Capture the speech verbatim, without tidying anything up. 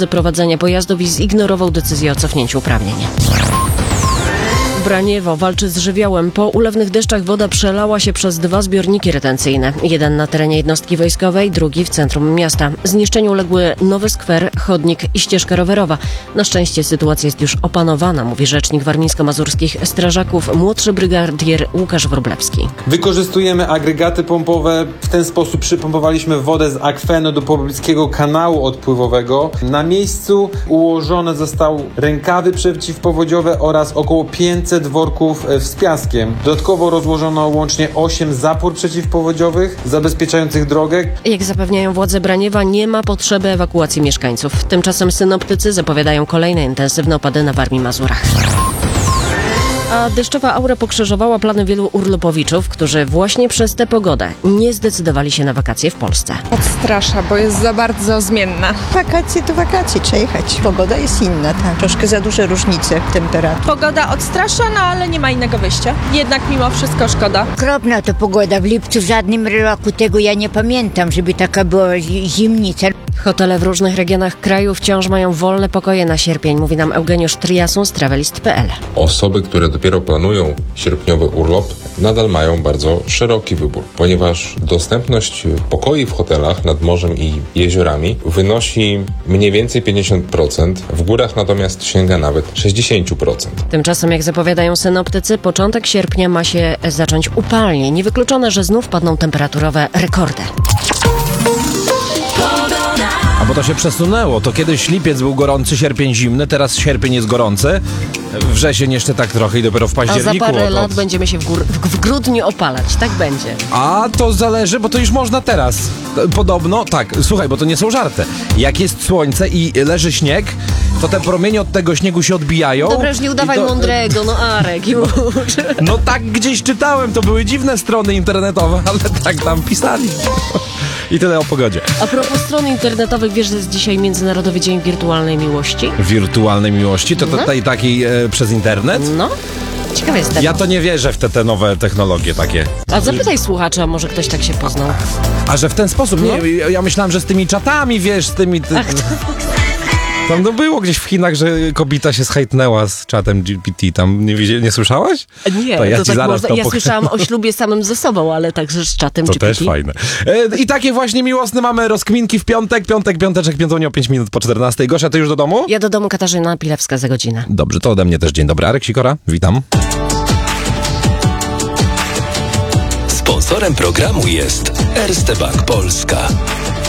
zakazy prowadzenia pojazdów i zignorował decyzję o cofnięciu uprawnień. Braniewo walczy z żywiołem. Po ulewnych deszczach woda przelała się przez dwa zbiorniki retencyjne. Jeden na terenie jednostki wojskowej, drugi w centrum miasta. Zniszczeniu uległy nowy skwer, chodnik i ścieżka rowerowa. Na szczęście sytuacja jest już opanowana, mówi rzecznik warmińsko-mazurskich strażaków, młodszy brygadier Łukasz Wróblewski. Wykorzystujemy agregaty pompowe. W ten sposób przypompowaliśmy wodę z akwenu do pobliskiego kanału odpływowego. Na miejscu ułożone zostały rękawy przeciwpowodziowe oraz około pięćset worków z piaskiem. Dodatkowo rozłożono łącznie osiem zapór przeciwpowodziowych zabezpieczających drogę. Jak zapewniają władze Braniewa, nie ma potrzeby ewakuacji mieszkańców. Tymczasem synoptycy zapowiadają kolejne intensywne opady na Warmii i Mazurach. A deszczowa aura pokrzyżowała plany wielu urlopowiczów, którzy właśnie przez tę pogodę nie zdecydowali się na wakacje w Polsce. Odstrasza, bo jest za bardzo zmienna. Wakacje to wakacje, trzeba jechać. Pogoda jest inna, tak. Troszkę za duże różnice temperatur. Pogoda odstrasza, no ale nie ma innego wyjścia. Jednak mimo wszystko szkoda. Okropna to pogoda. W lipcu w żadnym roku tego ja nie pamiętam, żeby taka była zimnica. Hotele w różnych regionach kraju wciąż mają wolne pokoje na sierpień, mówi nam Eugeniusz Triasun z travelist kropka p l. Osoby, które dopiero planują sierpniowy urlop, nadal mają bardzo szeroki wybór, ponieważ dostępność pokoi w hotelach nad morzem i jeziorami wynosi mniej więcej pięćdziesiąt procent, w górach natomiast sięga nawet sześćdziesiąt procent. Tymczasem, jak zapowiadają synoptycy, początek sierpnia ma się zacząć upalnie. Niewykluczone, że znów padną temperaturowe rekordy. A bo to się przesunęło. To kiedyś lipiec był gorący, sierpień zimny, teraz sierpień jest gorący, wrzesień jeszcze tak trochę i dopiero w październiku. A za parę od... lat będziemy się w, gór, w, w grudniu opalać, tak będzie. A to zależy, bo to już można teraz. Podobno, tak, słuchaj, bo to nie są żarty. Jak jest słońce i leży śnieg, to te promienie od tego śniegu się odbijają. Dobra, już nie udawaj to... mądrego, no Arek, już. No tak gdzieś czytałem, to były dziwne strony internetowe, ale tak tam pisali. I tyle o pogodzie. A propos stron internetowych, wiesz, że jest dzisiaj Międzynarodowy Dzień Wirtualnej Miłości? Wirtualnej miłości? To, to Mhm. tej takiej e, przez internet? No, ciekawe jestem. Ja to nie wierzę w te, te nowe technologie takie. A zapytaj słuchacza, może ktoś tak się poznał. A że w ten sposób? No. Nie, ja, ja myślałem, że z tymi czatami, wiesz, z tymi... Ty... Ach, to... Tam no było gdzieś w Chinach, że kobieta się zhejtnęła z czatem G P T. Tam nie, widzi- nie słyszałeś? Nie, to ja to ci tak zaraz można. to Ja pok- słyszałam o ślubie samym ze sobą, ale także z czatem To G P T. też fajne. E, I takie właśnie miłosne mamy rozkminki w piątek. Piątek, piąteczek, piątownie o pięć minut po czternastej. Gosia, ty już do domu? Ja do domu, Katarzyna Pilewska za godzinę. Dobrze, to ode mnie też dzień dobry. Arek Sikora, witam. Sponsorem programu jest Erste Bank Polska.